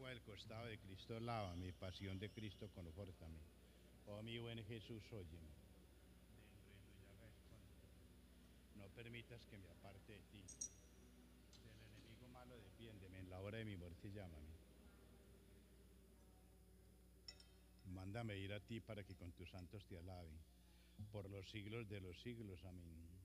agua del costado de Cristo lava, mi pasión de Cristo confórtame. Oh mi buen Jesús, óyeme. Dentro de tu llaga escóndeme. No permitas que me aparte de ti. Del enemigo malo defiéndeme, en la hora de mi muerte llámame. Mándame ir a ti para que con tus santos te alaben. Por los siglos de los siglos, amén.